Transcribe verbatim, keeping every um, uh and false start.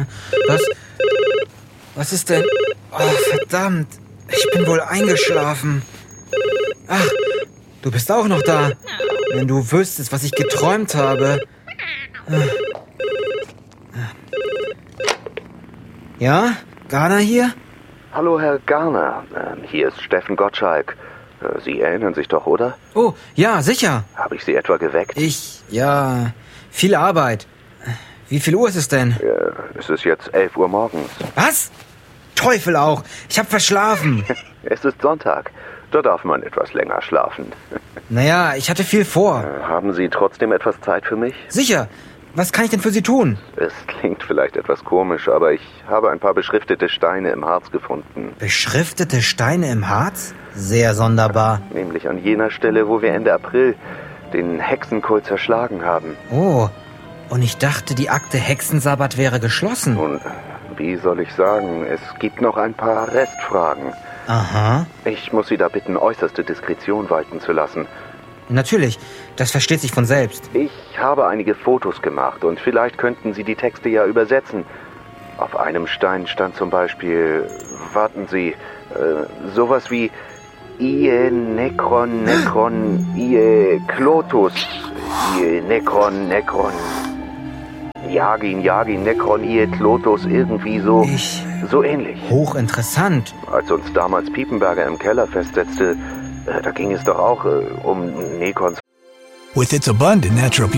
Was? Was ist denn? Oh, verdammt. Ich bin wohl eingeschlafen. Ach, du bist auch noch da. Wenn du wüsstest, was ich geträumt habe. Ja? Garner hier? Hallo, Herr Garner. Ähm, hier ist Steffen Gottschalk. Äh, Sie erinnern sich doch, oder? Oh, ja, sicher. Habe ich Sie etwa geweckt? Ich, ja, viel Arbeit. Wie viel Uhr ist es denn? Ja, es ist jetzt elf Uhr morgens. Was? Teufel auch. Ich hab verschlafen. Es ist Sonntag. Da darf man etwas länger schlafen. Naja, ich hatte viel vor. Äh, haben Sie trotzdem etwas Zeit für mich? Sicher. Was kann ich denn für Sie tun? Es klingt vielleicht etwas komisch, aber ich habe ein paar beschriftete Steine im Harz gefunden. Beschriftete Steine im Harz? Sehr sonderbar. Nämlich an jener Stelle, wo wir Ende April den Hexenkult zerschlagen haben. Oh, und ich dachte, die Akte Hexensabbat wäre geschlossen. Nun, wie soll ich sagen, es gibt noch ein paar Restfragen. Aha. Ich muss Sie da bitten, äußerste Diskretion walten zu lassen. Natürlich, das versteht sich von selbst. Ich habe einige Fotos gemacht und vielleicht könnten Sie die Texte ja übersetzen. Auf einem Stein stand zum Beispiel, warten Sie, äh, sowas wie Ie Necron Necron Ie Clotus Ie Necron Necron Jagin Jagin Necron Ie Clotus, irgendwie so, Ich... so ähnlich. Hochinteressant. Als uns damals Piepenberger im Keller festsetzte, äh, da ging es doch auch äh, um Nekons. With its abundant natural beauty.